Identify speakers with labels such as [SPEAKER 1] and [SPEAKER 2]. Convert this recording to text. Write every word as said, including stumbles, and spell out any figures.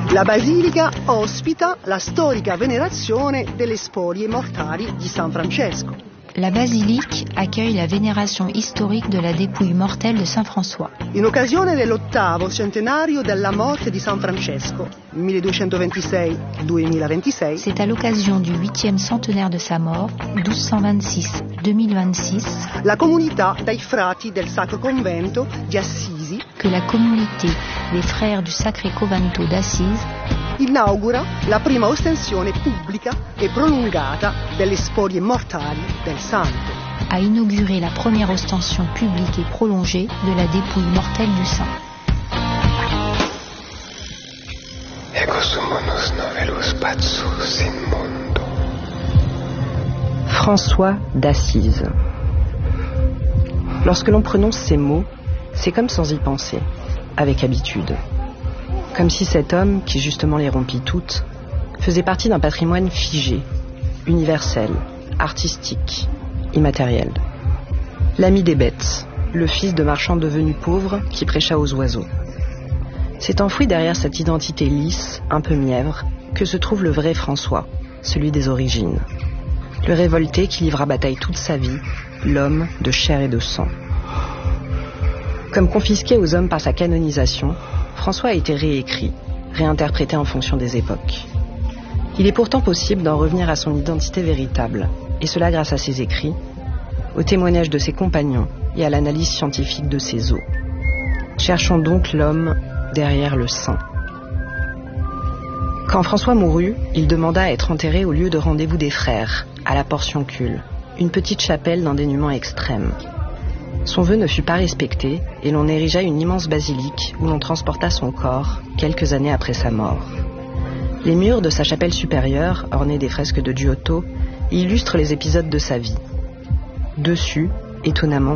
[SPEAKER 1] La basilica ospita la storica venerazione delle spolie mortali di San Francesco.
[SPEAKER 2] La basilique accueille la vénération historique de la dépouille mortelle de Saint François.
[SPEAKER 1] In occasione dell'ottavo centenario della morte di San Francesco, milleduecentoventisei duemilaventisei,
[SPEAKER 2] c'est à l'occasion du huitième centenaire de sa mort, douze cent vingt-six deux mille vingt-six,
[SPEAKER 1] la comunità dei frati del Sacro Convento di Assisi,
[SPEAKER 2] que la communauté des frères du Sacré Convento d'Assise
[SPEAKER 1] inaugura la prima ostensione pubblica e prolungata delle spolie mortali del santo.
[SPEAKER 2] A inauguré la première ostension publique et prolongée de la dépouille mortelle du saint.
[SPEAKER 3] François d'Assise. Lorsque l'on prononce ces mots, c'est comme sans y penser, avec habitude. Comme si cet homme, qui justement les rompit toutes, faisait partie d'un patrimoine figé, universel, artistique, immatériel. L'ami des bêtes, le fils de marchand devenu pauvre qui prêcha aux oiseaux. C'est enfoui derrière cette identité lisse, un peu mièvre, que se trouve le vrai François, celui des origines. Le révolté qui livra bataille toute sa vie, l'homme de chair et de sang. Comme confisqué aux hommes par sa canonisation, François a été réécrit, réinterprété en fonction des époques. Il est pourtant possible d'en revenir à son identité véritable, et cela grâce à ses écrits, au témoignage de ses compagnons et à l'analyse scientifique de ses os. Cherchons donc l'homme derrière le saint. Quand François mourut, il demanda à être enterré au lieu de rendez-vous des frères, à la Portioncule, une petite chapelle d'un dénuement extrême. Son vœu ne fut pas respecté et l'on érigea une immense basilique où l'on transporta son corps quelques années après sa mort. Les murs de sa chapelle supérieure, ornés des fresques de Giotto, illustrent les épisodes de sa vie. Dessus, étonnamment,